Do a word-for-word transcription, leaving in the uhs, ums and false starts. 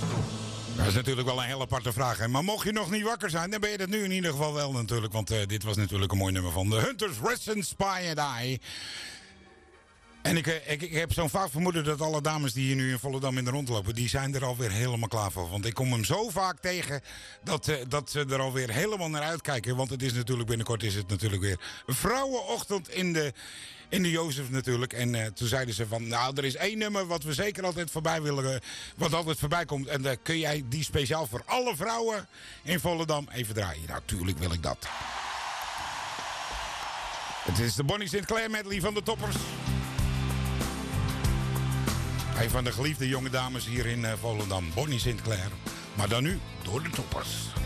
Dat is natuurlijk wel een hele aparte vraag. Hè? Maar mocht je nog niet wakker zijn, dan ben je dat nu in ieder geval wel natuurlijk. Want uh, dit was natuurlijk een mooi nummer van de Hunters, Rest Spy and I. En ik, ik, ik heb zo'n vaak vermoeden dat alle dames die hier nu in Volendam in de rondlopen, die zijn er alweer helemaal klaar voor. Want ik kom hem zo vaak tegen dat, uh, dat ze er alweer helemaal naar uitkijken. Want het is natuurlijk binnenkort is het natuurlijk weer vrouwenochtend in de, in de Jozef natuurlijk. En uh, toen zeiden ze van, nou er is één nummer wat we zeker altijd voorbij willen, wat altijd voorbij komt. En uh, kun jij die speciaal voor alle vrouwen in Volendam even draaien? Nou, tuurlijk wil ik dat. Het is de Bonnie Sinclair medley van de Toppers. Een van de geliefde jonge dames hier in uh, Volendam. Bonnie Sinclair. Maar dan nu door de Toppers.